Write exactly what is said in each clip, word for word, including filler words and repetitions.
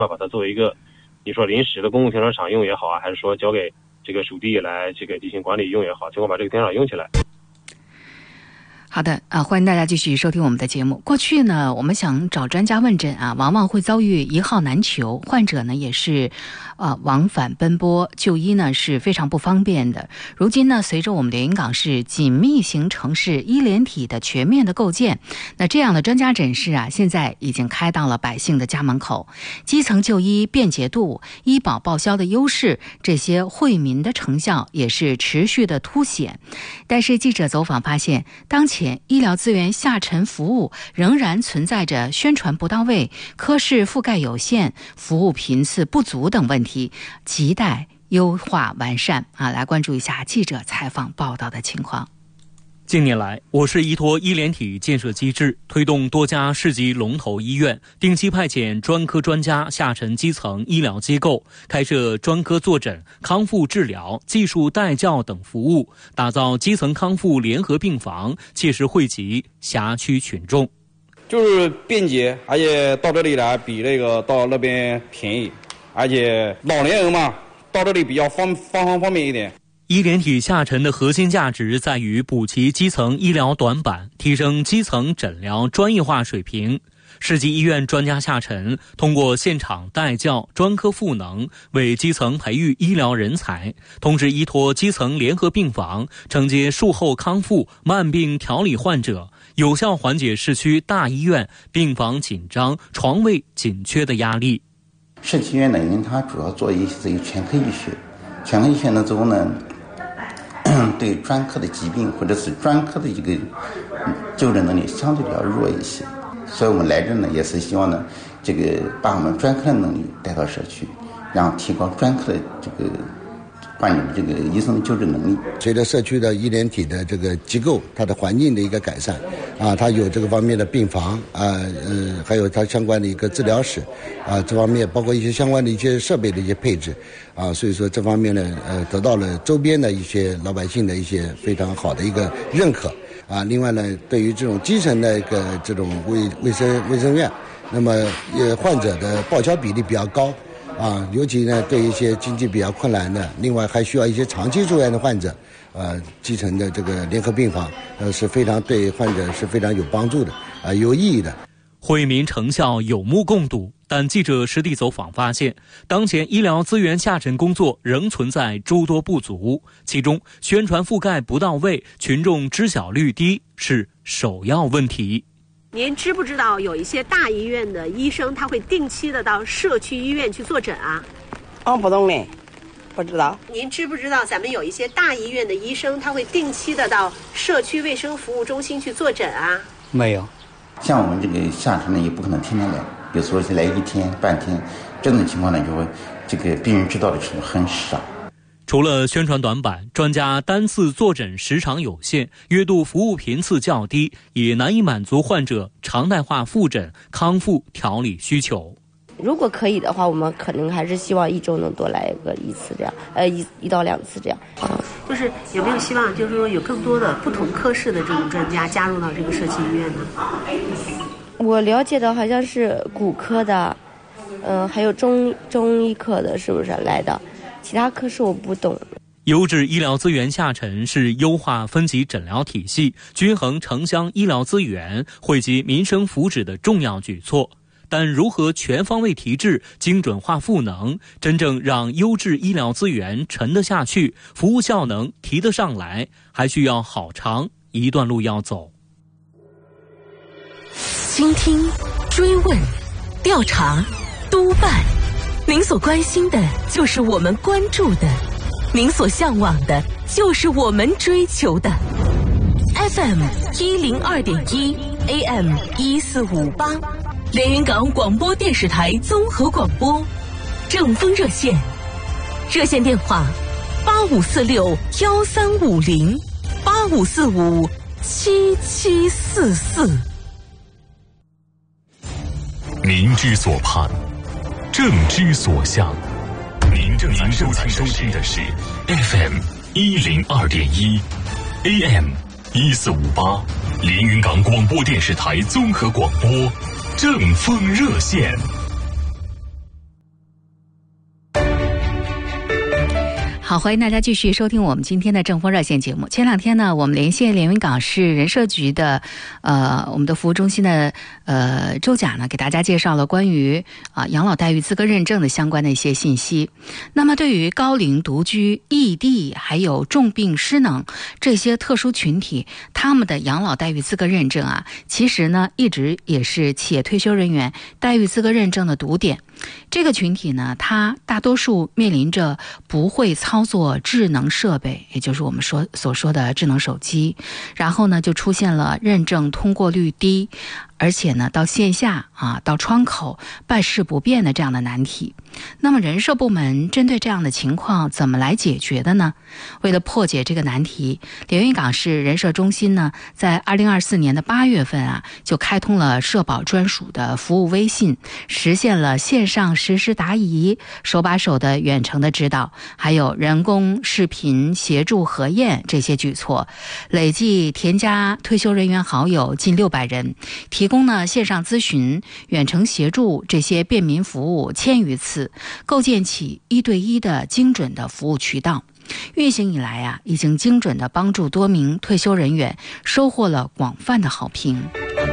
把它作为一个你说临时的公共停车场用也好啊，还是说交给这个属地来这个进行管理用也好，尽快把这个停车场用起来。 好的啊，欢迎大家继续收听我们的节目。过去呢，我们想找专家问诊啊，往往会遭遇一号难求，患者呢也是呃往返奔波，就医呢是非常不方便的。如今呢，随着我们连云港市紧密型城市医联体的全面的构建，那这样的专家诊室啊，现在已经开到了百姓的家门口。基层就医便捷度、医保报销的优势，这些惠民的成效也是持续的凸显。但是记者走访发现，当前医疗资源下沉服务仍然存在着宣传不到位、科室覆盖有限、服务频次不足等问题，亟待优化完善啊！来关注一下记者采访报道的情况。 近年来，我市依托医联体建设机制，推动多家市级龙头医院定期派遣专科专家下沉基层医疗机构，开设专科坐诊、康复治疗、技术带教等服务，打造基层康复联合病房，切实惠及辖区群众。 就是便捷，而且到这里来比那个到那边便宜，而且老年人嘛，到这里比较方方方方便一点。 医联体下沉的核心价值在于补齐基层医疗短板，提升基层诊疗专业化水平。市级医院专家下沉，通过现场带教、专科赋能，为基层培育医疗人才，同时依托基层联合病房，承接术后康复、慢病调理患者，有效缓解市区大医院病房紧张、床位紧缺的压力。 社区医院呢，因为它主要做一些这个全科医学，全科医学呢之后呢，对专科的疾病或者是专科的一个就诊能力相对比较弱一些，所以我们来这呢也是希望呢，这个把我们专科的能力带到社区，然后提高专科的这个患者的这个医生的就诊能力。 随着社区的医联体的这个机构，它的环境的一个改善，啊，它有这个方面的病房啊，呃，还有它相关的一个治疗室，啊，这方面包括一些相关的一些设备的一些配置，啊，所以说这方面呢，呃，得到了周边的一些老百姓的一些非常好的一个认可，啊，另外呢，对于这种基层的一个这种卫卫生卫生院，那么呃患者的报销比例比较高。啊，尤其呢，对一些经济比较困难的，另外还需要一些长期住院的患者，呃，基层的这个联合病房，呃，是非常对患者是非常有帮助的，啊、呃，有意义的。 惠民成效有目共睹，但记者实地走访发现，当前医疗资源下沉工作仍存在诸多不足，其中宣传覆盖不到位、群众知晓率低是首要问题。 您知不知道有一些大医院的医生他会定期的到社区医院去坐诊啊？ 哦，不懂嘞，不知道。 您知不知道咱们有一些大医院的医生他会定期的到社区卫生服务中心去坐诊啊？ 没有。 像我们这个下沉呢，也不可能天天来，有时候是来一天半天，这种情况呢，就会这个病人知道的程度很少。 除了宣传短板，专家单次坐诊时长有限，月度服务频次较低，也难以满足患者常态化复诊、康复调理需求。 如果可以的话，我们可能还是希望一周能多来个一次这样，呃，一一到两次这样。 就是有没有希望，就是说有更多的不同科室的这种专家加入到这个社区医院呢？ 我了解的好像是骨科的，嗯、呃，还有中中医科的，是不是来的？其他科室我不懂。 优质医疗资源下沉是优化分级诊疗体系、均衡城乡医疗资源、惠及民生福祉的重要举措。但如何全方位提质、精准化赋能，真正让优质医疗资源沉得下去、服务效能提得上来，还需要好长一段路要走。 倾听、追问、调查、督办，您所关心的就是我们关注的，您所向往的就是我们追求的。F M 一零二点一 A M 一四五八，连云港广播电视台综合广播，正风热线，热线电话八五四六幺三五零八五四五七七四四。 民之所盼，政之所向。您正在收听的是 F M 一零二点一 A M 一四五八，连云港广播电视台综合广播，正风热线。 好，欢迎大家继续收听我们今天的正风热线节目。前两天呢，我们连线连云港市人社局的呃我们的服务中心的呃周甲呢，给大家介绍了关于啊、呃、养老待遇资格认证的相关的一些信息。那么对于高龄独居、异地还有重病失能这些特殊群体，他们的养老待遇资格认证啊，其实呢一直也是企业退休人员待遇资格认证的堵点。这个群体呢，他大多数面临着不会操作智能设备，也就是我们说所说的智能手机，然后呢就出现了认证通过率低，而且呢到线下啊到窗口办事不便的这样的难题。那么人社部门针对这样的情况怎么来解决的呢？为了破解这个难题，连云港市人社中心呢在二零二四年的八月份啊就开通了社保专属的服务微信，实现了线上实时答疑、手把手的远程的指导，还有人工视频协助核验这些举措，累计添加退休人员好友近六百人，提供呢线上咨询、远程协助这些便民服务千余次，构建起一对一的精准的服务渠道。运行以来啊，已经精准的帮助多名退休人员收获了广泛的好评。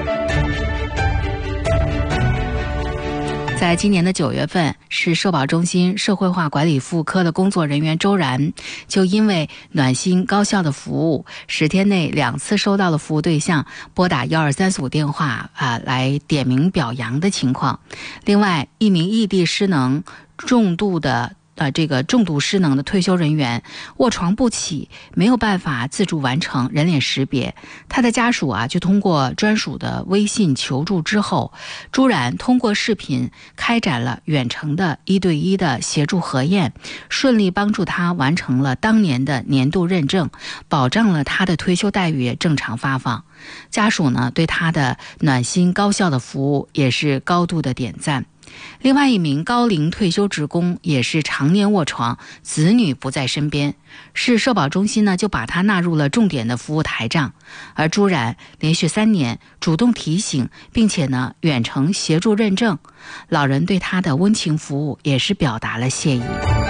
在今年的九月份，市社保中心社会化管理服务科的工作人员周然，就因为暖心高效的服务，十天内两次收到了服务对象拨打一二三四五电话啊来点名表扬的情况。另外，一名异地失能重度的呃，这个重度失能的退休人员卧床不起，没有办法自主完成人脸识别，他的家属啊就通过专属的微信求助之后，朱然通过视频开展了远程的一对一的协助核验，顺利帮助他完成了当年的年度认证，保障了他的退休待遇正常发放。家属呢对他的暖心高效的服务也是高度的点赞。另外一名高龄退休职工也是常年卧床，子女不在身边，市社保中心呢就把他纳入了重点的服务台账。而朱然连续三年主动提醒，并且呢远程协助认证，老人对他的温情服务也是表达了谢意。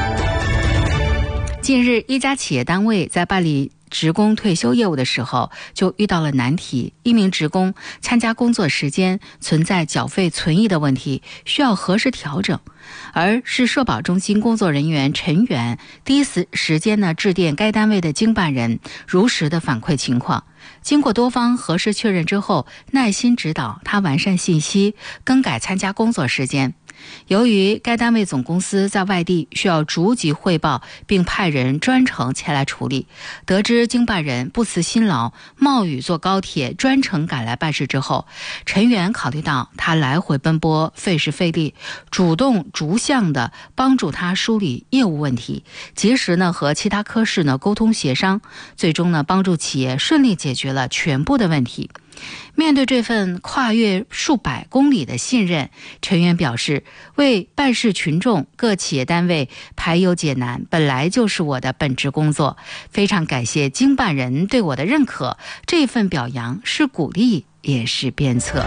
近日，一家企业单位在办理职工退休业务的时候就遇到了难题，一名职工参加工作时间存在缴费存疑的问题，需要核实调整。而市社保中心工作人员陈元第一时时间呢致电该单位的经办人，如实的反馈情况。经过多方核实确认之后，耐心指导他完善信息，更改参加工作时间。由于该单位总公司在外地，需要逐级汇报，并派人专程前来处理。得知经办人不辞辛劳，冒雨坐高铁专程赶来办事之后，陈元考虑到他来回奔波费时费力，主动逐项的帮助他梳理业务问题，及时呢和其他科室呢沟通协商，最终呢帮助企业顺利解决了全部的问题。面对这份跨越数百公里的信任，陈元表示，为办事群众、各企业单位排忧解难本来就是我的本职工作，非常感谢经办人对我的认可，这份表扬是鼓励也是鞭策。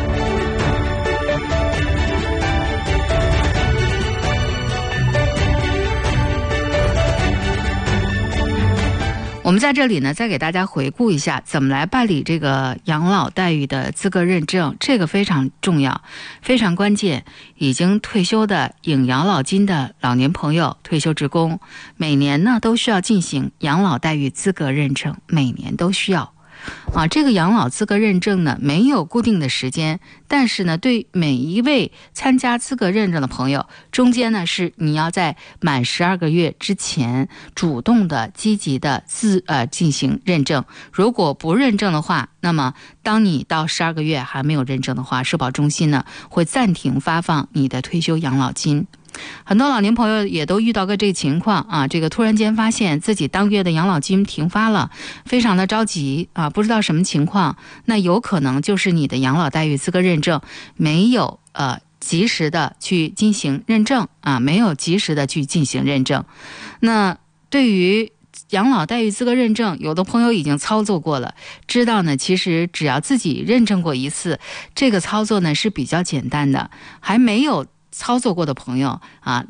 我们在这里呢，再给大家回顾一下怎么来办理这个养老待遇的资格认证，这个非常重要，非常关键。已经退休的领养老金的老年朋友、退休职工，每年呢都需要进行养老待遇资格认证，每年都需要。啊，这个养老资格认证呢没有固定的时间，但是呢对每一位参加资格认证的朋友，中间呢是你要在满十二个月之前主动的积极的自呃进行认证。如果不认证的话，那么当你到十二个月还没有认证的话，社保中心呢会暂停发放你的退休养老金。很多老年朋友也都遇到过这个情况啊，这个突然间发现自己当月的养老金停发了，非常的着急啊，不知道什么情况。那有可能就是你的养老待遇资格认证没有呃及时的去进行认证啊，没有及时的去进行认证。那对于养老待遇资格认证，有的朋友已经操作过了，知道呢其实只要自己认证过一次，这个操作呢是比较简单的。还没有操作过的朋友啊，